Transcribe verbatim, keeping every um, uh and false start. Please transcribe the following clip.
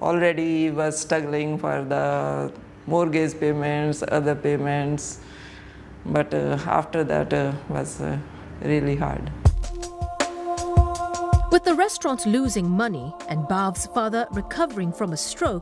already was struggling for the mortgage payments, other payments, but uh, after that uh, was uh, really hard. With the restaurant losing money and Bhav's father recovering from a stroke,